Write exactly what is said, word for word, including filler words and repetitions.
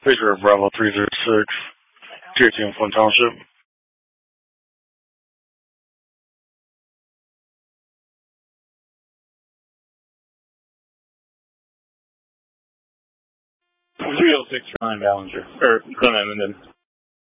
Patriot Bravo three zero six, Tier two in Flint Township. three oh six Ryan Ballinger, or Clement Edmonton.